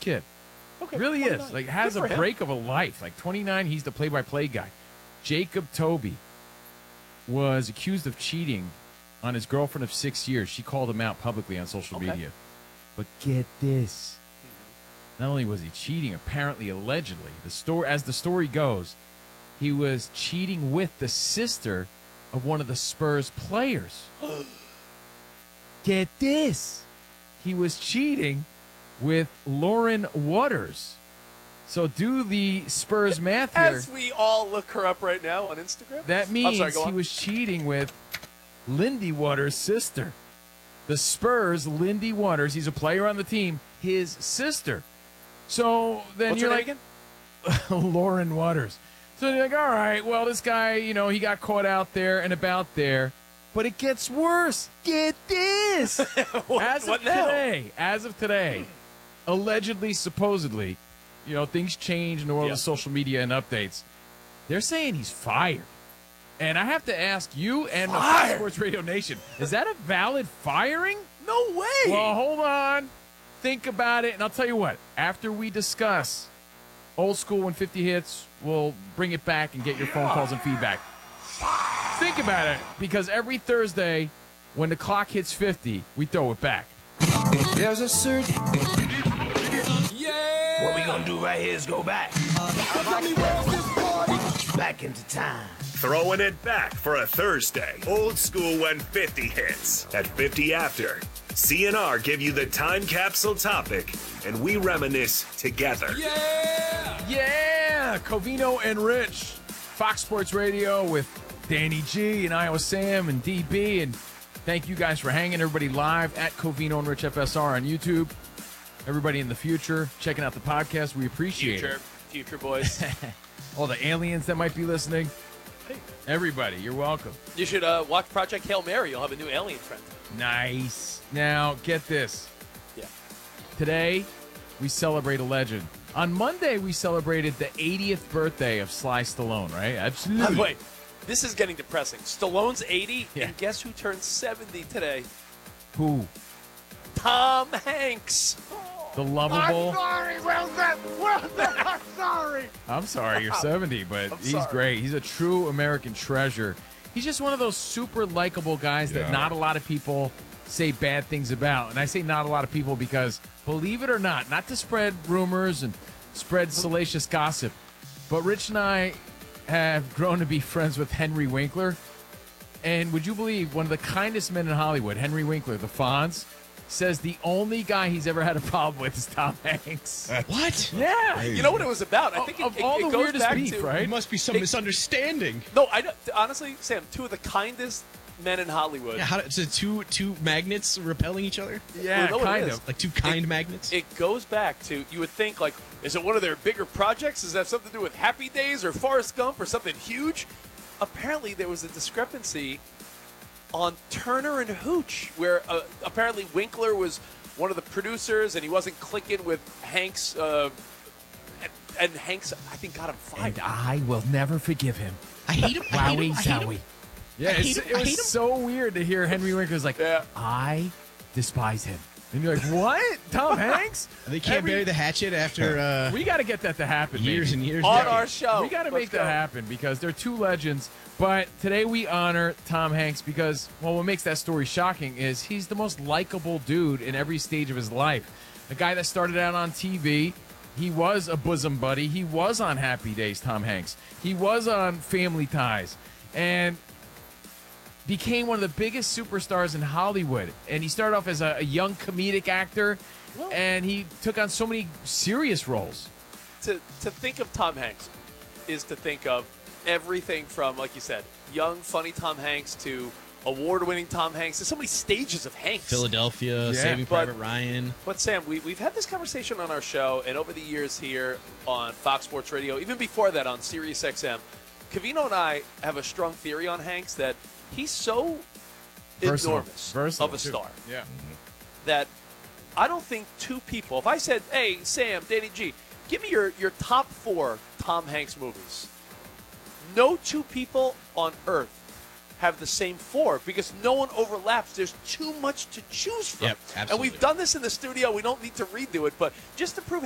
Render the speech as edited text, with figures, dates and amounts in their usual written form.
kid. Okay, Really 29. is. Like, has Good a for him. break of a life. Like, 29, he's the play-by-play guy. Jacob Toby was accused of cheating on his girlfriend of 6 years. She called him out publicly on social media. But get this. Not only was he cheating, apparently, allegedly, as the story goes, he was cheating with the sister of one of the Spurs players. Get this. He was cheating with Lauren Waters. So do the Spurs math here. As we all look her up right now on Instagram. That I'm means sorry, go he on. was cheating with Lindy Waters' sister. The Spurs, Lindy Waters, he's a player on the team, his sister. So then What's you're her like, name Lauren Waters. So you're like, all right, well, this guy, he got caught out there and about there. But it gets worse. Get this. What now? As of today, allegedly, supposedly, things change in the world of social media and updates. They're saying he's fired. And I have to ask you and the Fox Sports Radio Nation, is that a valid firing? No way. Well, hold on. Think about it, and I'll tell you what. After we discuss Old School when 50 hits, we'll bring it back and get your phone calls and feedback. Think about it, because every Thursday when the clock hits 50, we throw it back. There's a certain... Yeah! What we gonna do right here is go back. Back into time. Throwing it back for a Thursday. Old School when 50 hits. At 50 after, CNR give you the time capsule topic, and we reminisce together. Yeah! Yeah! Covino and Rich. Fox Sports Radio with Danny G and Iowa Sam and DB. And thank you guys for hanging. Everybody live at Covino and Rich FSR on YouTube. Everybody in the future checking out the podcast. We appreciate it. Future boys. All the aliens that might be listening. Everybody, you're welcome. You should watch Project Hail Mary. You'll have a new alien friend. Nice. Now, get this. Yeah. Today, we celebrate a legend. On Monday, we celebrated the 80th birthday of Sly Stallone, right? Absolutely. Wait, this is getting depressing. Stallone's 80, Yeah. and guess who turns 70 today? Who? Tom Hanks. The lovable. I'm sorry. I'm sorry, you're 70, but he's sorry. great. He's a true American treasure. He's just one of those super likable guys that not a lot of people say bad things about. And I say not a lot of people because, believe it or not to spread rumors and spread salacious gossip, but Rich and I have grown to be friends with Henry Winkler. And would you believe one of the kindest men in Hollywood, Henry Winkler, the Fonz, says the only guy he's ever had a problem with is Tom Hanks. What? Yeah. You know what it was about? I think Of it all the goes weirdest back beef, to, right? It must be some misunderstanding. No, I don't, honestly, Sam, two of the kindest men in Hollywood. Yeah, so two magnets repelling each other? Yeah, Well, no, it kind is. of. Like two kind magnets? It goes back to, you would think, like, is it one of their bigger projects? Does that have something to do with Happy Days or Forrest Gump or something huge? Apparently, there was a discrepancy on Turner and Hooch, where apparently Winkler was one of the producers, and he wasn't clicking with Hanks, and Hanks, I think, got him fired. And I will never forgive him. I hate him. I hate him. I hate him. Yeah, I hate him. it I hate was him. so weird to hear Henry Winkler's like, Yeah. I despise him. And you're like, what? Tom Hanks? They can't bury the hatchet after We got to get that to happen. years maybe. and years. On Yeah. our show. We got to Let's make that go. happen because they're two legends. But today we honor Tom Hanks because, well, what makes that story shocking is he's the most likable dude in every stage of his life. The guy that started out on TV, he was a bosom buddy. He was on Happy Days, Tom Hanks. He was on Family Ties. And became one of the biggest superstars in Hollywood. And he started off as a young comedic actor, and he took on so many serious roles. To think of Tom Hanks is to think of everything from, like you said, young, funny Tom Hanks to award-winning Tom Hanks. There's so many stages of Hanks. Philadelphia, Saving but- Private Ryan. But Sam, we've had this conversation on our show, and over the years here on Fox Sports Radio, even before that on Sirius XM, Covino and I have a strong theory on Hanks that he's so enormous of a star Yeah. that I don't think two people, if I said, hey, Sam, Danny G, give me your top 4 Tom Hanks movies, no two people on earth have the same 4 because no one overlaps. There's too much to choose from. Yep, and absolutely. we've done this in the studio. We don't need to redo it, but just to prove